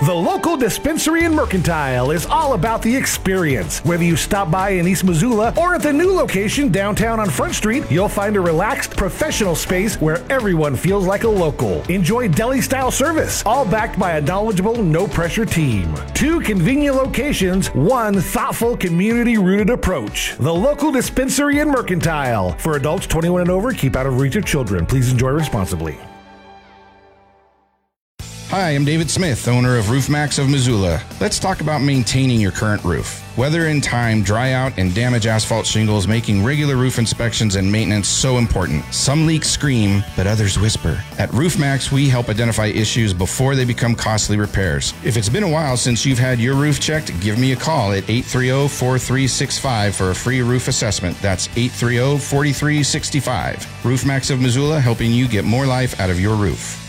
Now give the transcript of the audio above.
The local dispensary and mercantile is all about the experience. Whether you stop by in East Missoula or at the new location downtown on Front Street, you'll find a relaxed, professional space where everyone feels like a local. Enjoy deli-style service, all backed by a knowledgeable, no-pressure team. 2 convenient locations, 1 thoughtful, community-rooted approach. The local dispensary and mercantile. For adults 21 and over, keep out of reach of children. Please enjoy responsibly. Hi, I'm David Smith, owner of Roof Max of Missoula. Let's talk about maintaining your current roof. Weather and time dry out and damage asphalt shingles, making regular roof inspections and maintenance so important. Some leaks scream, but others whisper. At Roof Max, we help identify issues before they become costly repairs. If it's been a while since you've had your roof checked, give me a call at 830-4365 for a free roof assessment. That's 830-4365. Roof Max of Missoula, helping you get more life out of your roof.